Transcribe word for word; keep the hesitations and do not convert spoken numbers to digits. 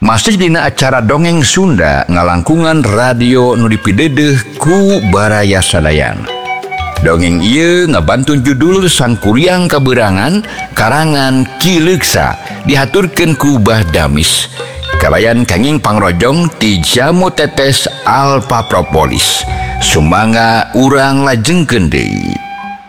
masih dina acara dongeng Sunda ngalangkungan radio nu dipideudeung ku Baraya Sadayan. Dongeng ieu ngabantun judul Sang Kuryang Kaberangan karangan Ki Leuksa dihaturkeun ku Bah Damis. Kalayan kenging pangrojong ti Jamu Tetes Alpa Propolis. Sumangga urang lajengkeun deui.